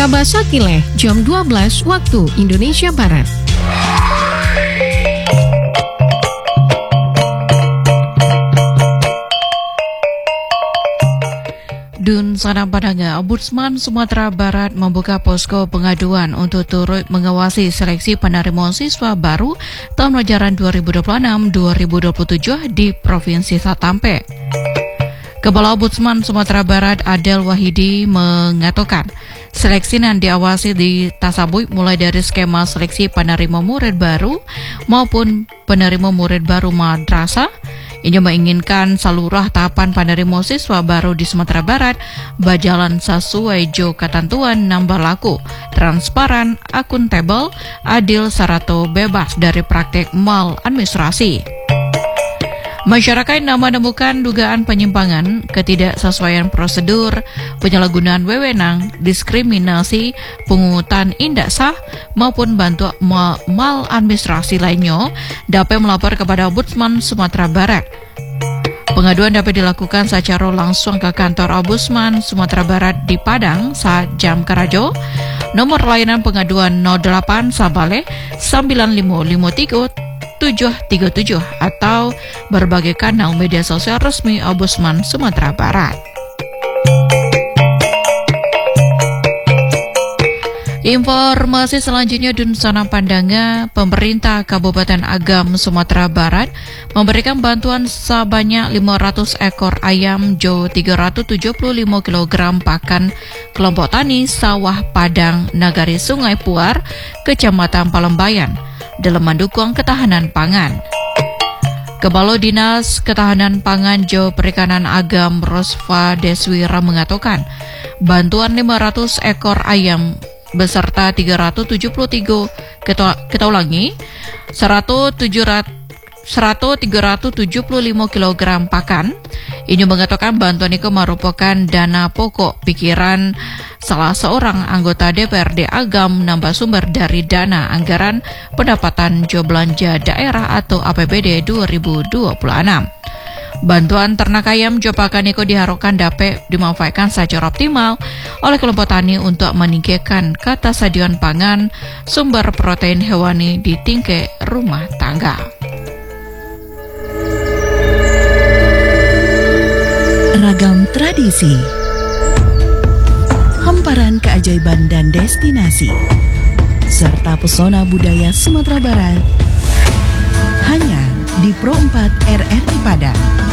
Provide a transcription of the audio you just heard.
Tabasa Kileh, jam 12 waktu Indonesia Barat. Dun Sana Padanga, Ombudsman Sumatera Barat membuka posko pengaduan untuk turut mengawasi seleksi penerima siswa baru tahun ajaran 2026-2027 di Provinsi Satampe. Kepala Ombudsman Sumatera Barat Adel Wahidi mengatakan, seleksi yang diawasi di Tasabui mulai dari skema seleksi penerima murid baru maupun penerima murid baru madrasah. Ini menginginkan seluruh tahapan penerima siswa baru di Sumatera Barat berjalan sesuai ketentuan yang berlaku, transparan, akuntabel, adil, serta bebas dari praktik maladministrasi. Masyarakat yang menemukan dugaan penyimpangan, ketidaksesuaian prosedur, penyalahgunaan wewenang, diskriminasi, pungutan indak sah, maupun bantuan maladministrasi lainnya dapat melapor kepada Ombudsman Sumatera Barat. Pengaduan dapat dilakukan secara langsung ke kantor Ombudsman Sumatera Barat di Padang saat jam kerja. Nomor layanan pengaduan 08 Sabale 9553 737 atau berbagai kanal media sosial resmi Ombudsman Sumatera Barat. Informasi selanjutnya Dun Sana Padanga, pemerintah Kabupaten Agam Sumatera Barat memberikan bantuan sebanyak 500 ekor ayam jo 375 kg pakan kelompok tani sawah Padang Nagari Sungai Puar, Kecamatan Palembayan dalam mendukung ketahanan pangan. Kepala Dinas Ketahanan Pangan Jo Perikanan Agam Rosfa Deswira mengatakan, bantuan 500 ekor ayam beserta 375 kg pakan. Ini mengatakan bantuan itu merupakan dana pokok pikiran salah seorang anggota DPRD Agam nambah sumber dari dana anggaran pendapatan Jo Belanja Daerah atau APBD 2026. Bantuan ternak ayam Jo pakan itu diharapkan dapat dimanfaatkan secara optimal oleh kelompok tani untuk meningkatkan ketersediaan pangan sumber protein hewani di tingkat rumah tangga. Ragam tradisi, hamparan keajaiban dan destinasi, serta pesona budaya Sumatera Barat, hanya di Pro 4 RRI Padang.